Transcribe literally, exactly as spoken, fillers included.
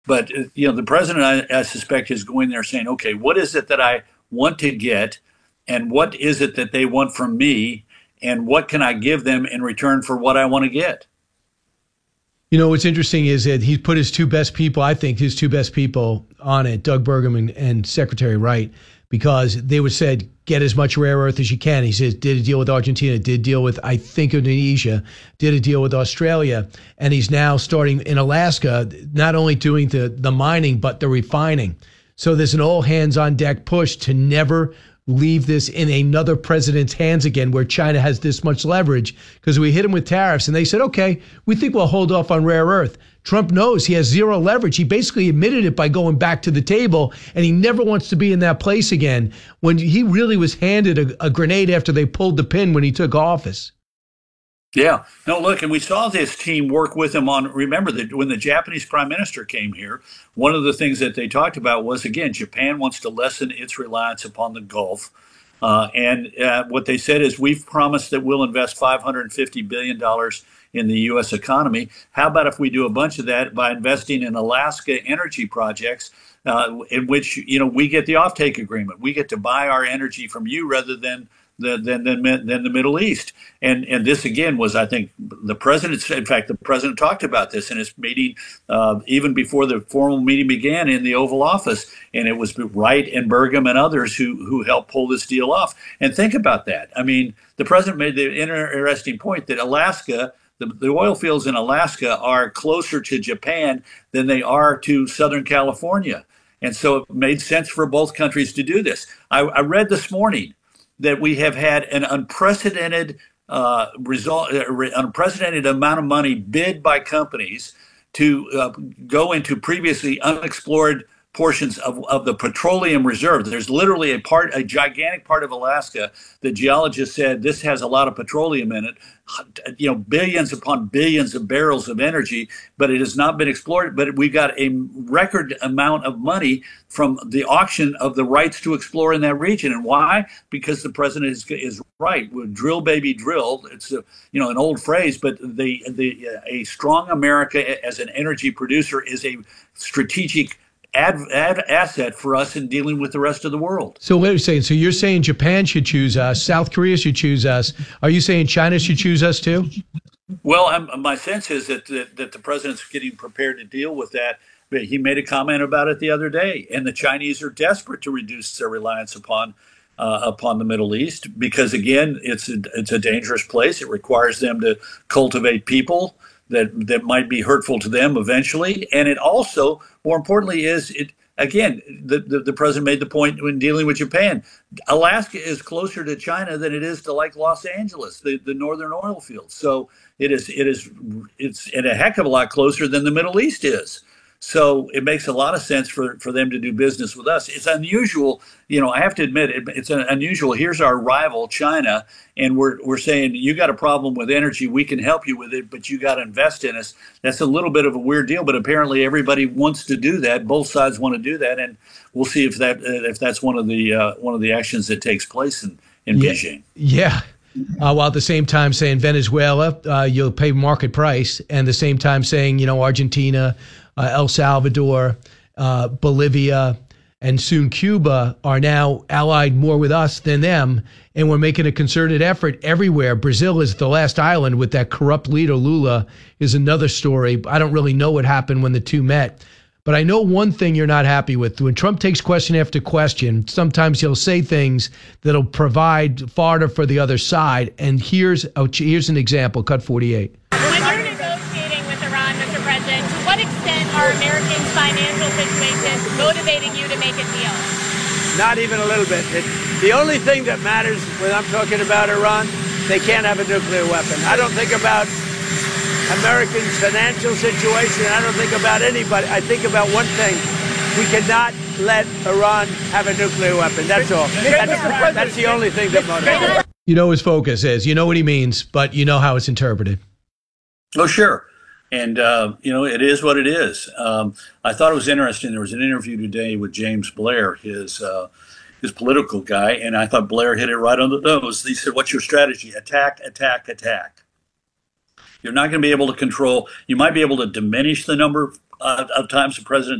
But uh, you know, the president, I, I suspect, is going there saying, "Okay, what is it that I want to get, and what is it that they want from me, and what can I give them in return for what I want to get?" You know, what's interesting is that he put his two best people, I think his two best people on it, Doug Burgum and, and Secretary Wright, because they would said, get as much rare earth as you can. He says, did a deal with Argentina, did a deal with, I think, Indonesia, did a deal with Australia. And he's now starting in Alaska, not only doing the, the mining, but the refining. So there's an all hands on deck push to never leave this in another president's hands again, where China has this much leverage, because we hit him with tariffs and they said, okay, we think we'll hold off on rare earth. Trump knows he has zero leverage. He basically admitted it by going back to the table, and he never wants to be in that place again, when he really was handed a, a grenade after they pulled the pin when he took office. Yeah. No, look, and we saw this team work with him on, remember that when the Japanese prime minister came here, one of the things that they talked about was, again, Japan wants to lessen its reliance upon the Gulf. Uh, and uh, what they said is, we've promised that we'll invest five hundred fifty billion dollars in the U S economy. How about if we do a bunch of that by investing in Alaska energy projects, uh, in which, you know, we get the offtake agreement. We get to buy our energy from you rather than Than, than, than the Middle East. And and this, again, was, I think, the president, in fact, the president talked about this in his meeting, uh, even before the formal meeting began in the Oval Office. And it was Wright and Burgum and others who, who helped pull this deal off. And think about that. I mean, the president made the interesting point that Alaska, the, the oil fields in Alaska are closer to Japan than they are to Southern California. And so it made sense for both countries to do this. I, I read this morning that we have had an unprecedented uh, result, uh, unprecedented amount of money bid by companies to uh, go into previously unexplored portions of, of the petroleum reserve. There's literally a part, a gigantic part of Alaska. The geologist said this has a lot of petroleum in it, you know, billions upon billions of barrels of energy, but it has not been explored. But we got a record amount of money from the auction of the rights to explore in that region. And why? Because the president is, is right. Drill, baby, drill. It's a, you know, an old phrase, but the the uh, a strong America as an energy producer is a strategic Ad, ad asset for us in dealing with the rest of the world. So what are you saying? So you're saying Japan should choose us, South Korea should choose us. Are you saying China should choose us too? Well, I'm, my sense is that, that that the president's getting prepared to deal with that. He made a comment about it the other day, and the Chinese are desperate to reduce their reliance upon uh, upon the Middle East because, again, it's a, it's a dangerous place. It requires them to cultivate people that that might be hurtful to them eventually. And it also, more importantly, is it, again, the, the, the president made the point when dealing with Japan. Alaska is closer to China than it is to, like, Los Angeles, the, the northern oil fields. So it is it is it's in a heck of a lot closer than the Middle East is. So it makes a lot of sense for, for them to do business with us. It's unusual, you know, I have to admit, it, it's an unusual. Here's our rival, China, and we're we're saying, you got a problem with energy, we can help you with it, but you got to invest in us. That's a little bit of a weird deal, but apparently everybody wants to do that. Both sides want to do that, and we'll see if that uh, if that's one of the uh, one of the actions that takes place in, in yeah. Beijing. Yeah. Uh, while at the same time saying Venezuela, uh, you'll pay market price, and the same time saying, you know, Argentina, uh, El Salvador, uh, Bolivia, and soon Cuba are now allied more with us than them, and we're making a concerted effort everywhere. Brazil is the last island with that corrupt leader, Lula, is another story. I don't really know what happened when the two met. But I know one thing you're not happy with. When Trump takes question after question, sometimes he'll say things that'll provide fodder for the other side. And here's oh, here's an example, cut forty-eight. When you're negotiating with Iran, Mister President, to what extent are Americans' financial situations motivating you to make a deal? Not even a little bit. It, the only thing that matters when I'm talking about Iran, they can't have a nuclear weapon. I don't think about Americans' financial situation. I don't think about anybody. I think about one thing. We cannot let Iran have a nuclear weapon. That's all. That's, that's the only thing that motivates. You know his focus is. You know what he means, but you know how it's interpreted. Oh, sure. And, uh, you know, it is what it is. Um, I thought it was interesting. There was an interview today with James Blair, his uh, his political guy, and I thought Blair hit it right on the nose. He said, what's your strategy? Attack, attack, attack. You're not going to be able to control. You might be able to diminish the number uh, of times the president